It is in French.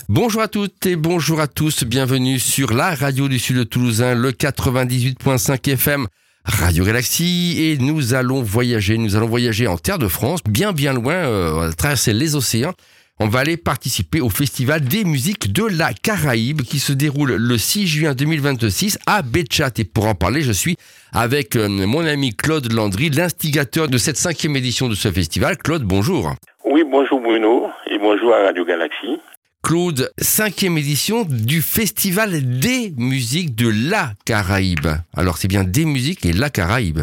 Bonjour à toutes et bonjour à tous, bienvenue sur la radio du Sud Toulousain, le 98.5 FM Radio Galaxie, et nous allons voyager en terre de France, bien loin, on va traverser les océans. On va aller participer au Festival des musiques de la Caraïbe qui se déroule le 6 juin 2026 à Béchat. Et pour en parler, je suis avec mon ami Claude Landry, l'instigateur de cette 5e édition de ce festival. Claude, bonjour. Oui, bonjour Bruno et bonjour à Radio Galaxie. Claude, 5e édition du Festival des musiques de la Caraïbe. Alors c'est bien des musiques et la Caraïbe.